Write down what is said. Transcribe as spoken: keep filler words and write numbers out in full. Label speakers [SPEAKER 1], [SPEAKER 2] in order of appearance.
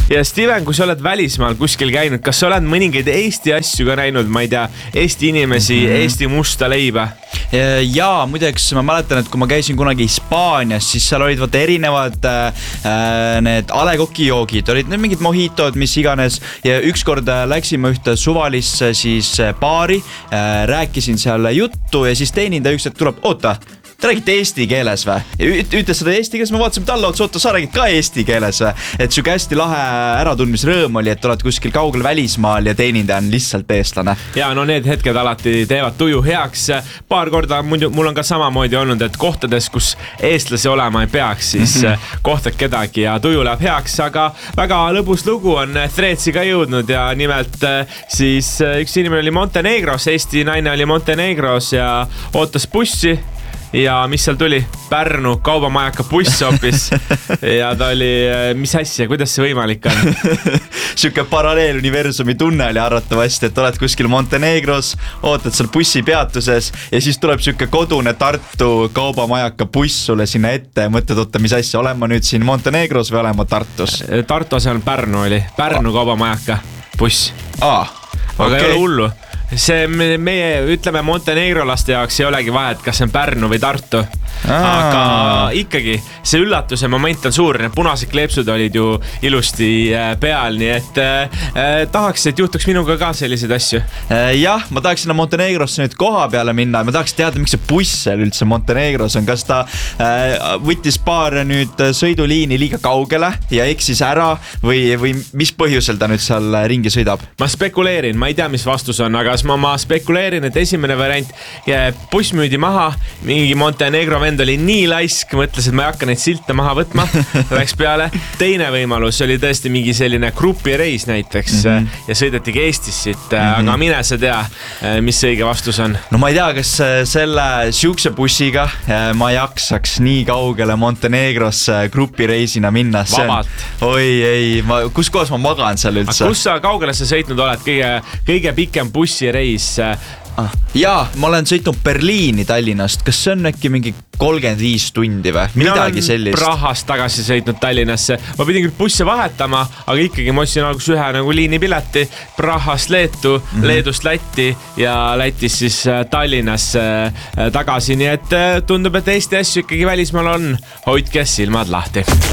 [SPEAKER 1] ja Steven, kui sa oled välismaal kuskil käinud, kas sa oled mõningaid Eesti asju ka näinud, ma ei tea, Eesti inimesi, mm-hmm. Eesti musta leiba?
[SPEAKER 2] Jaa, muideks ma mäletan, et kui ma käisin kunagi Hispaanias, siis seal olid vaata erinevad äh, need alekokijoogid, olid need mingid mojitod, mis iganes, ja ükskord läksime ühte suvalisse siis baari, äh, rääkisin seal juttu ja siis teenindaja üks, et tuleb, oota, te räägite eesti keeles või? Ütles seda eesti keeles, me vaatasime talle otsa, oota, sa räägid ka eesti keeles või? Et süke hästi lahe äratundmisrõõm oli, et oled kuskil kaugel välismaal ja teenindaja on lihtsalt eestlane.
[SPEAKER 1] Ja no need hetked alati teevad tuju heaks. Paar korda mul on ka samamoodi olnud, et kohtades, kus eestlasi olema ei peaks, siis mm-hmm. kohtad kedagi ja tuju läheb heaks, aga väga lõbus lugu on Threadsi ka jõudnud ja nimelt siis üks inimene oli Montenegros, Eesti naine oli Montenegros ja ootas bussi. Ja mis seal tuli? Pärnu kaubamajaka buss hoopis. Ja ta oli, mis asja, kuidas see võimalik on?
[SPEAKER 2] Süke paralleeluniversumi tunne oli arvatavasti, et oled kuskil Montenegros, ootad seal bussi peatuses ja siis tuleb süke kodune Tartu kaubamajaka buss sulle sinna ette ja mõtled, oota, mis asja, olen ma nüüd siin Montenegros või olen ma Tartus?
[SPEAKER 1] Tartu asemel Pärnu oli, Pärnu kaubamajaka buss.
[SPEAKER 2] Aa,
[SPEAKER 1] aga okay. Ei ole hullu. See meie, ütleme, Montenegrolaste jaoks ei olegi vahet, kas see on Pärnu või Tartu. Aga ikkagi see üllatuse moment on suur, need punased kleepsud olid ju ilusti peal, nii et äh, tahaks, et juhtuks minuga ka selliseid asju.
[SPEAKER 2] Jah, ma tahaks sinna Montenegrosse nüüd koha peale minna, ma tahaks teada, miks see buss seal üldse Montenegros on, kas ta äh, võttis paar nüüd sõiduliini liiga kaugele ja eksis ära või, või mis põhjusel ta nüüd seal ringi sõidab?
[SPEAKER 1] Ma spekuleerin, ma ei tea, mis vastus on, aga ma, ma spekuleerin, et esimene variant, buss müüdi maha, mingi Montenegro vend oli nii laisk, mõtles, et ma ei hakka neid silte maha võtma, läks peale. Teine võimalus oli tõesti mingi selline grupireis näiteks mm-hmm. ja sõidetigi Eestis siit, mm-hmm. aga mine sa tea, mis õige vastus on.
[SPEAKER 2] No ma ei tea, kas selle siukse bussiga ma jaksaks nii kaugele Montenegrosse grupireisina minna.
[SPEAKER 1] Vabalt.
[SPEAKER 2] Oi, ei, ma, kus kohas ma magan seal üldse?
[SPEAKER 1] Aga kus sa kaugele sa sõitnud oled? Kõige, kõige pikem bussireis?
[SPEAKER 2] Ah, jaa, ma olen sõitnud Berliini Tallinnast. Kas see on äkki mingi kolmkümmend viis tundi või? Midagi sellist.
[SPEAKER 1] Mina olen Prahast tagasi sõitnud Tallinnasse. Ma pidin küll busse vahetama, aga ikkagi ma ostsin algus ühe nagu liinipileti Prahast Leetu, mm-hmm. Leedust Lätti ja Lätis siis Tallinnasse tagasi. Nii et tundub, et Eesti asju ikkagi välismaal on. Hoidke silmad lahti.